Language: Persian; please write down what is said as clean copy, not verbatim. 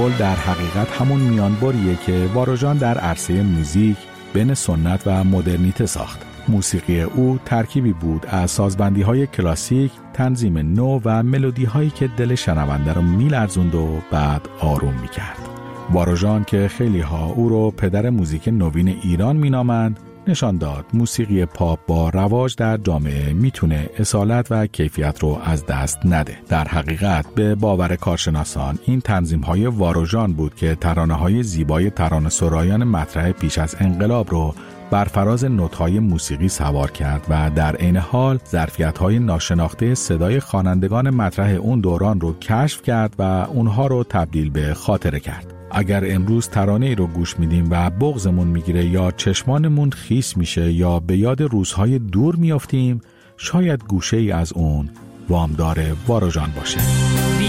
کل در حقیقت همون میانبریه که واروژان در عرصه موزیک بین سنت و مدرنیته ساخت. موسیقی او ترکیبی بود از سازبندی‌های کلاسیک، تنظیم نو و ملودی‌هایی که دل شنونده رو می‌لرزوند و بعد آروم می‌کرد. واروژان که خیلی‌ها او رو پدر موزیک نوین ایران می‌نامند، نشان داد موسیقی پاپ با رواج در جامعه میتونه اصالت و کیفیت رو از دست نده. در حقیقت به باور کارشناسان این تنظیم‌های واروژان بود که ترانه‌های زیبای ترانه‌سرایان مطرح پیش از انقلاب رو بر فراز نوت‌های موسیقی سوار کرد و در عین حال ظرفیت‌های ناشناخته صدای خوانندگان مطرح اون دوران رو کشف کرد و اونها رو تبدیل به خاطره کرد. اگر امروز ترانه‌ای رو گوش میدیم و بغضمون میگیره یا چشمانمون خیس میشه یا به یاد روزهای دور میافتیم، شاید گوشه‌ای از اون وامدار واروژان باشه.